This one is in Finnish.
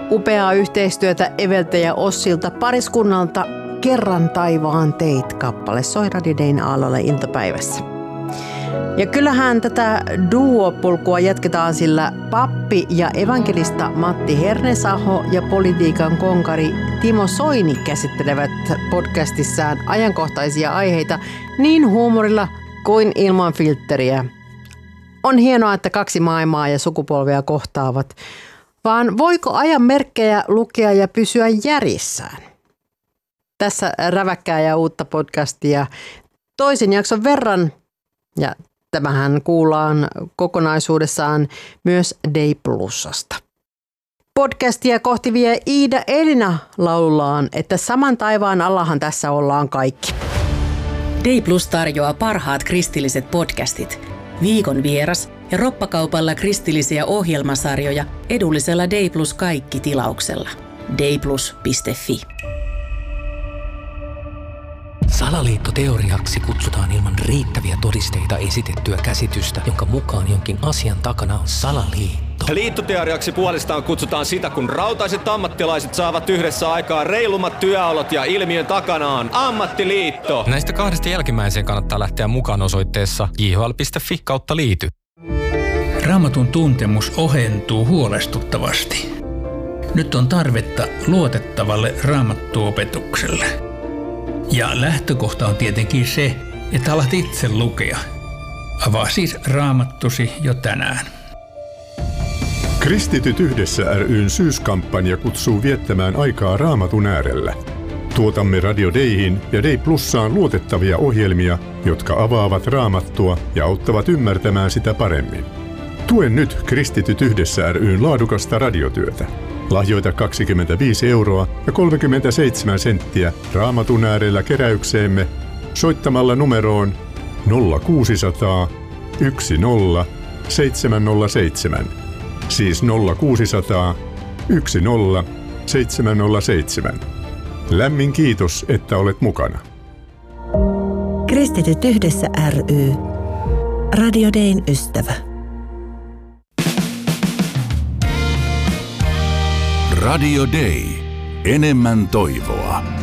upeaa yhteistyötä Eveltä ja Ossilta pariskunnalta Kerran taivaan teit -kappale soi Radio Dayn aallolla iltapäivässä. Ja kyllähän tätä duopolkua jatketaan, sillä pappi ja evankelista Matti Hernesaho ja politiikan konkari Timo Soini käsittelevät podcastissaan ajankohtaisia aiheita niin huumorilla kuin ilman filtteriä. On hienoa, että kaksi maailmaa ja sukupolvea kohtaavat, vaan voiko ajan merkkejä lukea ja pysyä järjissään? Tässä räväkkää ja uutta podcastia toisen jakson verran, ja tämähän kuullaan kokonaisuudessaan myös Day Plusasta. Podcastia kohti vie Iida Elina laulullaan, että saman taivaan allahan tässä ollaan kaikki. Day Plus tarjoaa parhaat kristilliset podcastit, viikon vieras ja roppakaupalla kristillisiä ohjelmasarjoja edullisella Day Plus kaikki -tilauksella. dayplus.fi. Salaliittoteoriaksi kutsutaan ilman riittäviä todisteita esitettyä käsitystä, jonka mukaan jonkin asian takana on salaliitto. Liittoteoriaksi puolestaan kutsutaan sitä, kun rautaiset ammattilaiset saavat yhdessä aikaan reilummat työolot ja ilmiön takana on ammattiliitto. Näistä kahdesta jälkimmäiseen kannattaa lähteä mukaan osoitteessa jhl.fi/liity. Raamatun tuntemus ohentuu huolestuttavasti. Nyt on tarvetta luotettavalle raamattuopetukselle. Ja lähtökohta on tietenkin se, että alat itse lukea. Avaa siis Raamattusi jo tänään. Kristityt yhdessä ry:n syyskampanja kutsuu viettämään aikaa Raamatun äärellä. Tuotamme Radio Dayhin ja Day Plussaan luotettavia ohjelmia, jotka avaavat Raamattua ja auttavat ymmärtämään sitä paremmin. Tue nyt Kristityt yhdessä ry:n laadukasta radiotyötä. Lahjoita 25 € ja 37 senttiä Raamatun äärellä keräykseemme soittamalla numeroon 0600 10 707. Siis 0600 10 707. Lämmin kiitos, että olet mukana. Kristityt yhdessä ry. Radio Dayn ystävä. Radio Day. Enemmän toivoa.